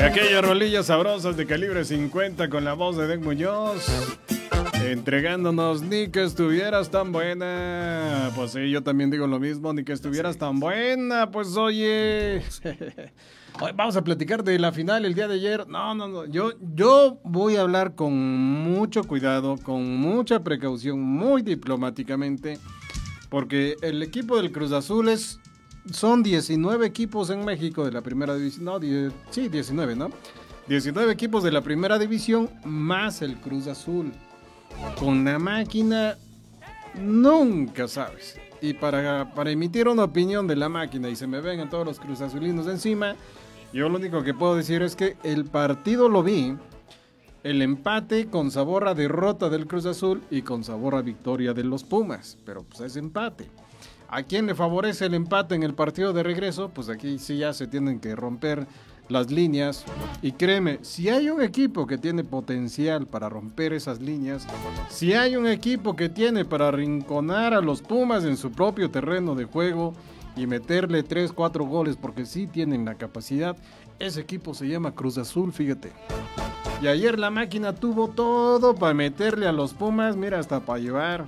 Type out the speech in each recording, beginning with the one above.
De aquellas rolillas sabrosas de calibre 50 con la voz de Den Muñoz. Entregándonos ni que estuvieras tan buena. Pues sí, yo también digo lo mismo, ni que estuvieras tan buena. Pues oye, hoy vamos a platicar de la final el día de ayer. No, yo voy a hablar con mucho cuidado, con mucha precaución, muy diplomáticamente, porque el equipo del Cruz Azul son 19 equipos en México de la primera división. No, 19, ¿no? 19 equipos de la primera división más el Cruz Azul. Con la máquina nunca sabes. Y para emitir una opinión de la máquina y se me vengan todos los cruzazulinos encima, yo lo único que puedo decir es que el partido lo vi, el empate con sabor a derrota del Cruz Azul y con sabor a victoria de los Pumas, pero pues es empate. ¿A quién le favorece el empate en el partido de regreso? Pues aquí sí ya se tienen que romper las líneas, y créeme, si hay un equipo que tiene potencial para romper esas líneas, si hay un equipo que tiene para arrinconar a los Pumas en su propio terreno de juego y meterle 3-4 goles, porque sí tienen la capacidad, ese equipo se llama Cruz Azul, fíjate. Y ayer la máquina tuvo todo para meterle a los Pumas, mira, hasta para llevar.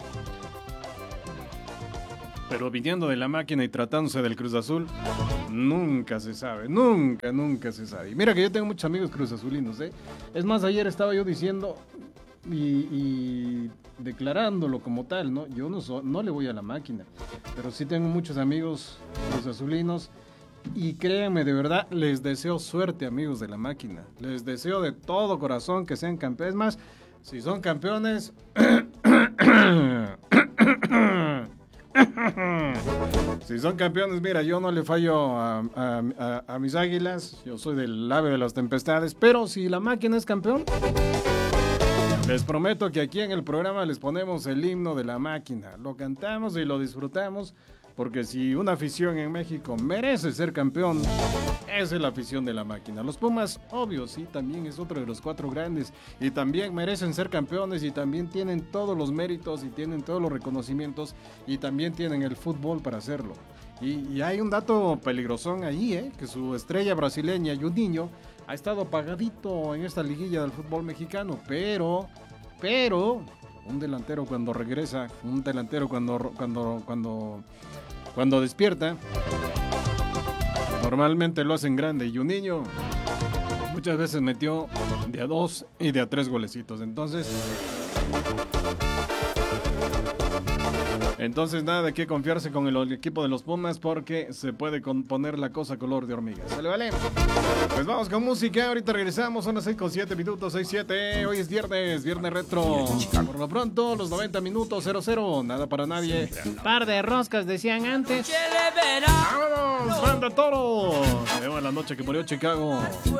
Pero viniendo de la máquina y tratándose del Cruz Azul, nunca se sabe, nunca se sabe. Y mira que yo tengo muchos amigos cruzazulinos, ¿eh? Es más, ayer estaba yo diciendo y declarándolo como tal, ¿no? Yo no le voy a la máquina, pero sí tengo muchos amigos cruzazulinos y créanme, de verdad, les deseo suerte, amigos de la máquina. Les deseo de todo corazón que sean campeones. Es más, si son campeones... Si son campeones, mira, yo no le fallo a mis águilas, yo soy del ave de las tempestades, pero si la máquina es campeón, les prometo que aquí en el programa les ponemos el himno de la máquina, lo cantamos y lo disfrutamos, porque si una afición en México merece ser campeón, esa es la afición de la máquina. Los Pumas, obvio, sí, también es otro de los 4 grandes y también merecen ser campeones y también tienen todos los méritos y tienen todos los reconocimientos y también tienen el fútbol para hacerlo. Y hay un dato peligrosón ahí, que su estrella brasileña, Juninho, ha estado apagadito en esta liguilla del fútbol mexicano, pero un delantero cuando regresa, un delantero cuando despierta, normalmente lo hacen grande. Y un niño muchas veces metió de a 2 y de a 3 golecitos. Entonces nada de qué confiarse con el equipo de los Pumas, porque se puede poner la cosa color de hormiga. ¿Sale, vale? Pues vamos con música, ahorita regresamos, son las 6:07 minutos, 6:07. Hoy es viernes retro. Por lo pronto, los 90 minutos, 0-0, nada para nadie. Par de roscas decían antes. ¡Vámonos, banda Toro! Se llama La Noche que Murió Chicago.